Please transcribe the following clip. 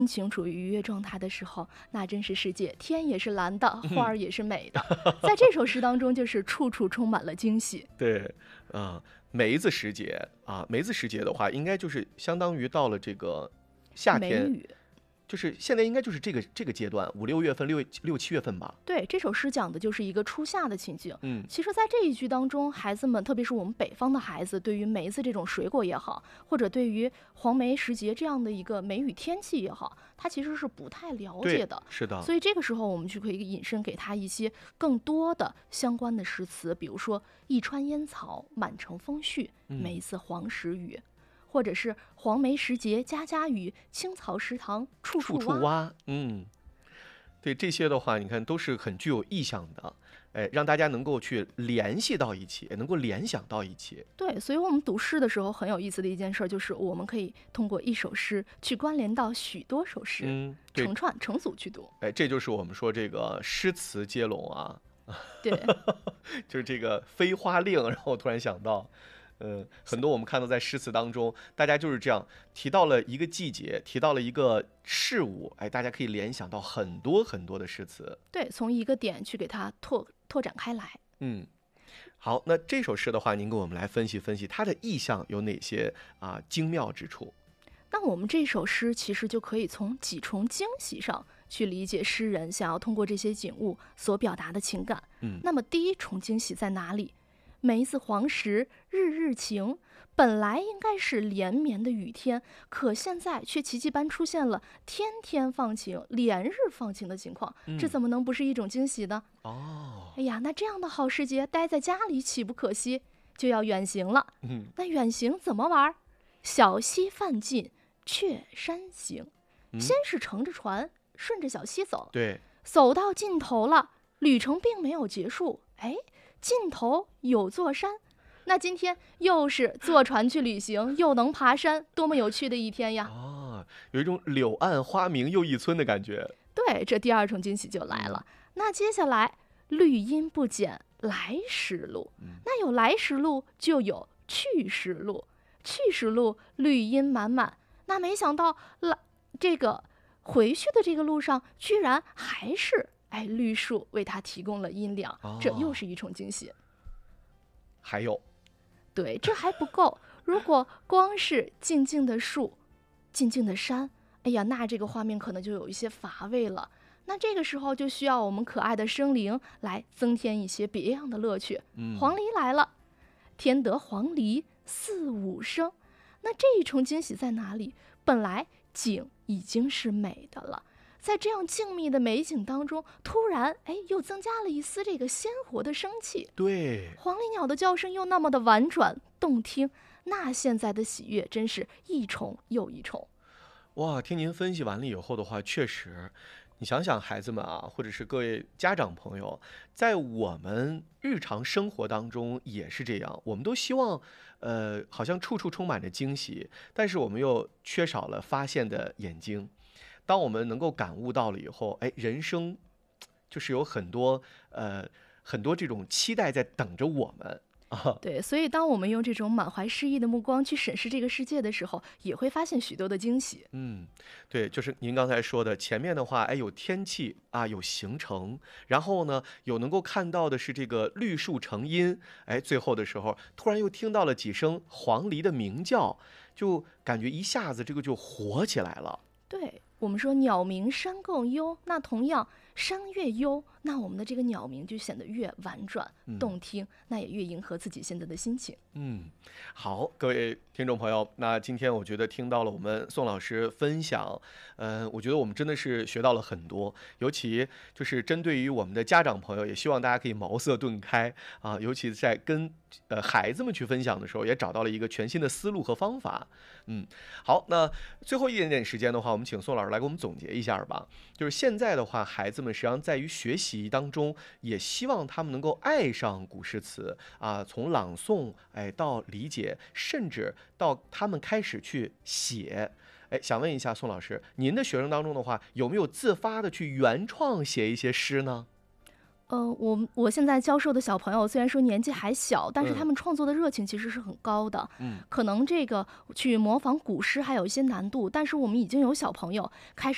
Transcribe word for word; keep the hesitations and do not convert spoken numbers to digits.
心情处于愉悦状态的时候，那真是世界，天也是蓝的，花儿也是美的。在这首诗当中，就是处处充满了惊喜。 对，啊、呃，梅子时节啊，梅子时节的话，应该就是相当于到了这个夏天。 梅雨。 就是现在应该就是这个这个阶段，五六月份、六六七月份吧。 对，这首诗讲的就是一个初夏的情景。 嗯， 其实，在这一句当中，孩子们，特别是我们北方的孩子，对于梅子这种水果也好，或者对于黄梅时节这样的一个梅雨天气也好，他其实是不太了解的。 是的。 所以这个时候，我们就可以引申给他一些更多的相关的诗词，比如说“一川烟草，满城风絮，梅子黄时雨”。嗯，或者是黄梅时节家家雨，青草食堂处处挖。处处挖。嗯，对，这些的话，你看都是很具有意象的，哎，让大家能够去联系到一起，能够联想到一起。 对，所以我们读诗的时候很有意思的一件事，就是我们可以通过一首诗去关联到许多首诗， 嗯， 成串成组去读。 哎，这就是我们说这个诗词接龙啊。 对， 就是这个飞花令，然后我突然想到。嗯，很多我们看到在诗词当中，大家就是这样提到了一个季节，提到了一个事物，哎，大家可以联想到很多很多的诗词。 对，从一个点去给它拓拓展开来。 嗯，好，那这首诗的话，您给我们来分析分析它的意象有哪些啊精妙之处？ 那我们这首诗其实就可以从几重惊喜上去理解诗人想要通过这些景物所表达的情感。 嗯， 那么第一重惊喜在哪里？梅子黄时日日晴，本来应该是连绵的雨天，可现在却奇迹般出现了天天放晴、连日放晴的情况， 嗯、 这怎么能不是一种惊喜呢？ 哦， 哎呀，那这样的好时节，待在家里岂不可惜？就要远行了。 嗯， 那远行怎么玩？小溪泛尽却山行。 嗯、 先是乘着船，顺着小溪走， 对， 走到尽头了，旅程并没有结束。哎。尽头有座山，那今天又是坐船去旅行，又能爬山，多么有趣的一天呀！ 啊，有一种柳暗花明又一村的感觉。 对，这第二重惊喜就来了。嗯、那接下来，绿阴不减来时路， 嗯、 那有来时路就有去时路，去时路绿阴满满。那没想到，来这个回去的这个路上，居然还是。哎，绿树为他提供了阴凉， 哦、 这又是一重惊喜。 还有， 对，这还不够。如果光是静静的树、静静的山，哎呀，那这个画面可能就有一些乏味了。那这个时候就需要我们可爱的生灵来增添一些别样的乐趣。 嗯、 黄鹂来了，添得黄鹂四五声。那这一重惊喜在哪里？本来景已经是美的了。在这样静谧的美景当中，突然，哎，又增加了一丝这个鲜活的生气。 对， 黄鹂鸟的叫声又那么的婉转动听，那现在的喜悦真是一重又一重。 哇，听您分析完了以后的话，确实，你想想孩子们啊，或者是各位家长朋友，在我们日常生活当中也是这样，我们都希望，呃，好像处处充满着惊喜，但是我们又缺少了发现的眼睛。当我们能够感悟到了以后，哎，人生就是有很多呃很多这种期待在等着我们啊。 对，所以当我们用这种满怀诗意的目光去审视这个世界的时候，也会发现许多的惊喜。 嗯，对，就是您刚才说的，前面的话，哎，有天气啊，有行程，然后呢，有能够看到的是这个绿树成荫，哎，最后的时候，突然又听到了几声黄鹂的鸣叫，就感觉一下子这个就活起来了。 对。我们说鸟鸣山更幽，那同样山越幽，那我们的这个鸟鸣就显得越婉转动听，嗯、那也越迎合自己现在的心情。 嗯，好，各位听众朋友，那今天我觉得听到了我们宋老师分享，嗯、呃，我觉得我们真的是学到了很多，尤其就是针对于我们的家长朋友，也希望大家可以茅塞顿开啊，尤其在跟呃孩子们去分享的时候，也找到了一个全新的思路和方法。嗯，好，那最后一点点时间的话，我们请宋老师来给我们总结一下吧。就是现在的话，孩子们实际上在于学习当中，也希望他们能够爱上古诗词啊，从朗诵哎到理解，甚至到他们开始去写。哎，想问一下宋老师，您的学生当中的话，有没有自发的去原创写一些诗呢？ 呃，我我现在教授的小朋友虽然说年纪还小，但是他们创作的热情其实是很高的。嗯，可能这个去模仿古诗还有一些难度，但是我们已经有小朋友开始。